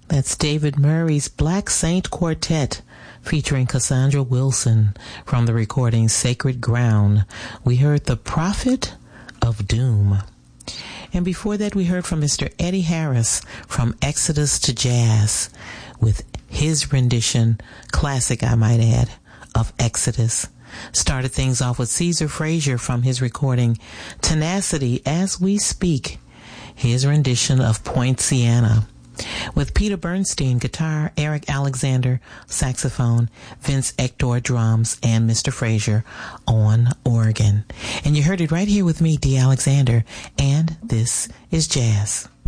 That's David Murray's Black Saint Quartet featuring Cassandra Wilson from the recording Sacred Ground. We heard The Prophet of Doom. And before that, we heard from Mr. Eddie Harris from Exodus to Jazz with his rendition, classic I might add, of Exodus. Started things off with Caesar Frazier from his recording Tenacity As We Speak, his rendition of Poinciana. With Peter Bernstein, guitar, Eric Alexander, saxophone, Vince Ector, drums, and Mr. Frazier on organ. And you heard it right here with me, Dee Alexander, and this is Jazz.